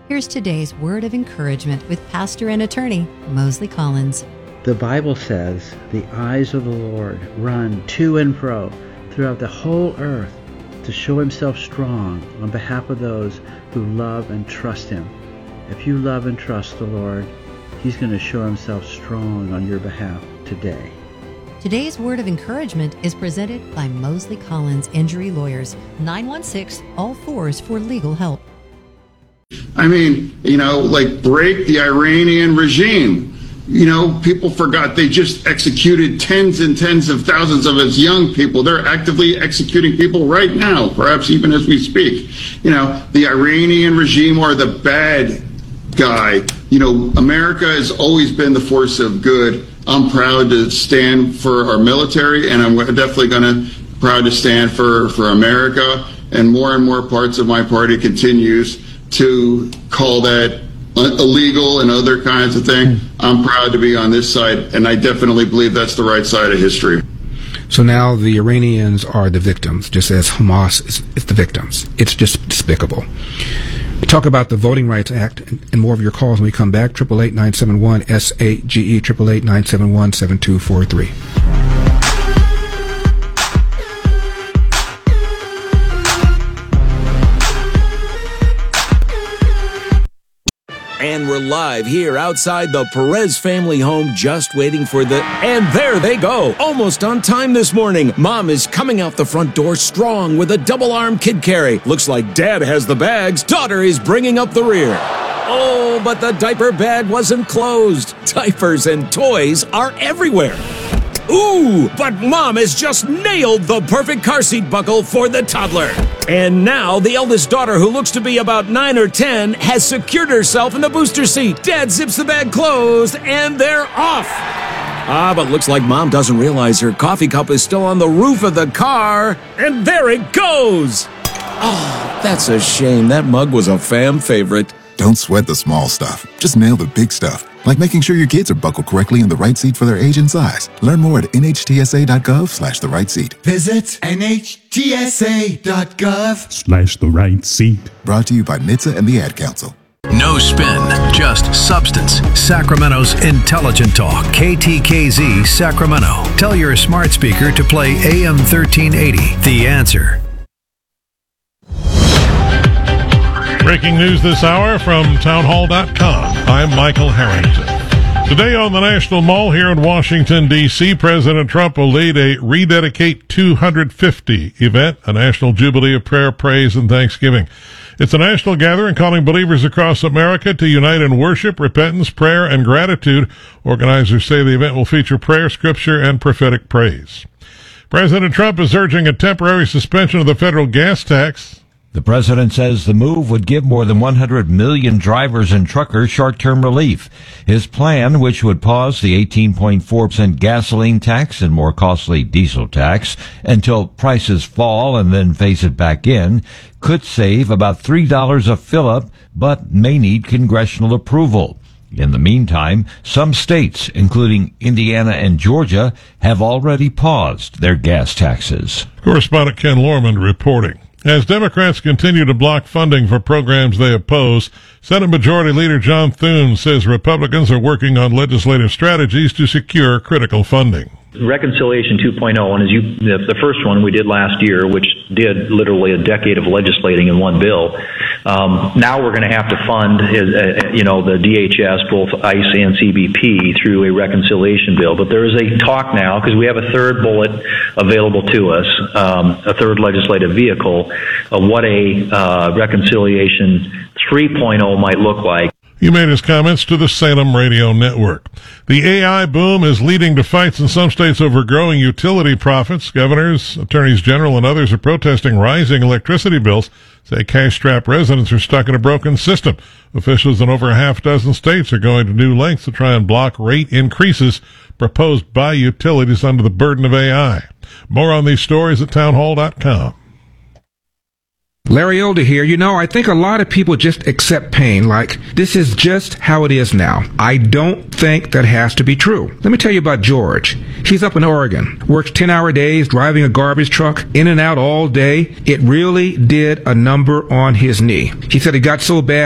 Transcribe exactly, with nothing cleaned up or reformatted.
Here's today's word of encouragement with pastor and attorney Mosley Collins. The Bible says, "The eyes of the Lord run to and fro throughout the whole earth to show himself strong on behalf of those who love and trust him." If you love and trust the Lord, he's going to show himself strong on your behalf today. Today's word of encouragement is presented by Mosley Collins Injury Lawyers, nine one six, all fours for legal help. I mean, you know, like break the Iranian regime. You know, people forgot they just executed tens and tens of thousands of its young people. They're actively executing people right now, perhaps even as we speak. You know, the Iranian regime are the bad guy. You know, America has always been the force of good. I'm proud to stand for our military, and I'm definitely going to proud to stand for, for America. And more and more parts of my party continues to call that illegal and other kinds of things. I'm proud to be on this side, and I definitely believe that's the right side of history. So now the Iranians are the victims, just as Hamas is, is the victims. It's just despicable. We talk about the Voting Rights Act and more of your calls when we come back. eight eight eight, nine seven one, S A G E, eight eight eight, nine seven one, seven two four three. And we're live here outside the Perez family home, just waiting for the... And there they go, almost on time this morning. Mom is coming out the front door strong with a double-arm kid carry. Looks like Dad has the bags. Daughter is bringing up the rear. Oh, but the diaper bag wasn't closed. Diapers and toys are everywhere. Ooh, but Mom has just nailed the perfect car seat buckle for the toddler. And now the eldest daughter, who looks to be about nine or ten, has secured herself in the booster seat. Dad zips the bag closed, and they're off. Ah, but looks like Mom doesn't realize her coffee cup is still on the roof of the car. And there it goes. Oh, that's a shame. That mug was a fam favorite. Don't sweat the small stuff. Just nail the big stuff, like making sure your kids are buckled correctly in the right seat for their age and size. Learn more at nhtsa.gov slash the right seat. Visit nhtsa.gov slash the right seat. Brought to you by N H T S A and the Ad Council. No spin, just substance. Sacramento's Intelligent Talk, K T K Z Sacramento. Tell your smart speaker to play A M thirteen eighty, The Answer. Breaking news this hour from townhall dot com. I'm Michael Harrington. Today on the National Mall here in Washington, D C, President Trump will lead a Rededicate two hundred fifty event, a national jubilee of prayer, praise, and thanksgiving. It's a national gathering calling believers across America to unite in worship, repentance, prayer, and gratitude. Organizers say the event will feature prayer, scripture, and prophetic praise. President Trump is urging a temporary suspension of the federal gas tax. The president says the move would give more than one hundred million drivers and truckers short-term relief. His plan, which would pause the eighteen point four percent gasoline tax and more costly diesel tax until prices fall and then phase it back in, could save about three dollars a fill-up, but may need congressional approval. In the meantime, some states, including Indiana and Georgia, have already paused their gas taxes. Correspondent Ken Lorman reporting. As Democrats continue to block funding for programs they oppose, Senate Majority Leader John Thune says Republicans are working on legislative strategies to secure critical funding. Reconciliation two point oh, and as you, the first one we did last year, which did literally a decade of legislating in one bill. Um, now we're going to have to fund, uh, you know, the D H S, both ICE and C B P, through a reconciliation bill. But there is a talk now, because we have a third bullet available to us, um, a third legislative vehicle, of what a uh, reconciliation three point oh might look like. He made his comments to the Salem Radio Network. The A I boom is leading to fights in some states over growing utility profits. Governors, attorneys general, and others are protesting rising electricity bills. Say cash-strapped residents are stuck in a broken system. Officials in over a half dozen states are going to new lengths to try and block rate increases proposed by utilities under the burden of A I. More on these stories at townhall dot com. Larry Elder here. You know, I think a lot of people just accept pain like this is just how it is now. I don't think that has to be true. Let me tell you about George. He's up in Oregon, works ten-hour days, driving a garbage truck, in and out all day. It really did a number on his knee. He said it got so bad